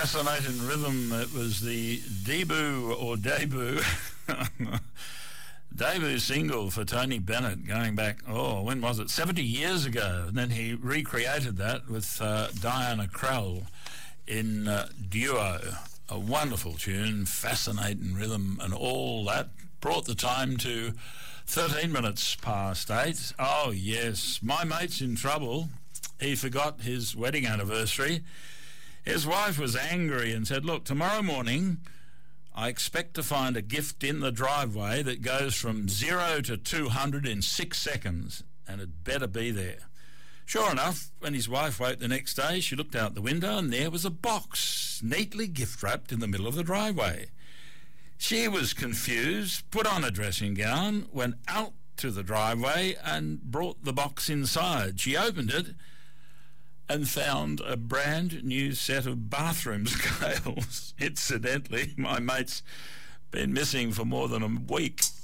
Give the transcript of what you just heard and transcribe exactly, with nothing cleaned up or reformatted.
Fascinating Rhythm. It was the debut or debut debut single for Tony Bennett going back, oh, when was it? seventy years ago. And then he recreated that with uh, Diana Krall in uh, duo. A wonderful tune, Fascinating Rhythm, and all that brought the time to thirteen minutes past eight. Oh, yes, my mate's in trouble. He forgot his wedding anniversary. His wife was angry and said, look, tomorrow morning I expect to find a gift in the driveway that goes from zero to two hundred in six seconds, and it better be there. Sure enough, when his wife woke the next day, she looked out the window and there was a box neatly gift-wrapped in the middle of the driveway. She was confused, put on a dressing gown, went out to the driveway and brought the box inside. She opened it and found a brand new set of bathroom scales. Incidentally, my mate's been missing for more than a week.